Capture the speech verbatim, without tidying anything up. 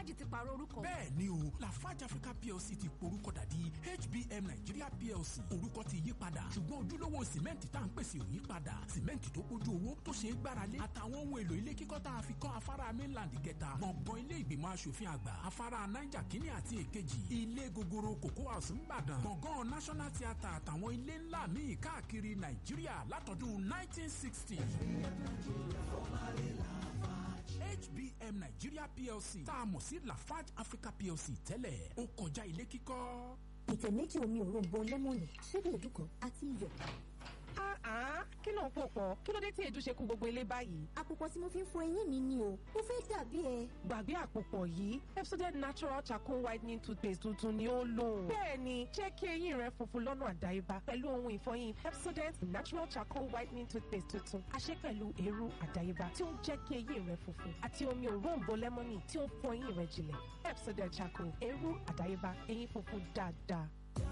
Lafarge ti pààrọ̀ orúkọ. bẹ́ẹ̀ ni o Lafarge Africa P L C ti porúkọ dàdí H B M Nigeria P L C. orúkọ ti yí padà ṣùgbọ́n ojúlówó sìmẹ́ǹtì tá à ń pèsè ò yí padà. sìmẹ́ǹtì tó kójú owó tó ṣe é gbáralé àtàwọn ohun èlò ilé kíkọ́ tá a fi kọ́ afárá mainland kẹta gbọ̀ngàn ilé ìgbìmọ̀ asòfin àgbà afárá Niger kínní àti èkejì ilé gogoro Cocoa House ńbàdàn gbọ̀ngàn National Theatre àtàwọn ilé ńlá míì káàkiri Nàìjíríà látọdún nineteen sixty. H B M Nigeria P L C tá a mọ̀ sí Lafarge Africa P L C tẹ́lẹ̀ ó kọjá ilé kíkọ́. ìtẹ̀ méjì omi òróǹbó lẹ́mọ̀nì ṣíbí èédú kan àti iyọ̀. Ah, kí ló ń pò pọ̀? Kí ló dé tí èédú ṣe kú gbogbo ilé báyìí? Àpòpọ̀ tí mo fi ń fọ eyín mi ni o. Mo fẹ́ dàbí ẹ. Gbàgbé àpòpọ̀ yìí, Pepsodent Natural Charcoal Whitening Toothpaste tuntun ni ó lò. Bẹ́ẹ̀ni, jẹ́ kí eyín rẹ funfun lọ́nà àdáyébá pẹ̀lú ohun ìfọyín Pepsodent Natural Charcoal Whitening Toothpaste tuntun. A ṣe pẹ̀lú eérú àdáyébá tí ó ń jẹ́ kí eyín rẹ funfun àti omi òróǹbó lẹ́mọ́nì tí ó ń fọ eyín rẹ jinlẹ̀. Pepsodent Charcoal, eérú àdáyébá, eyín funfun dáadáa.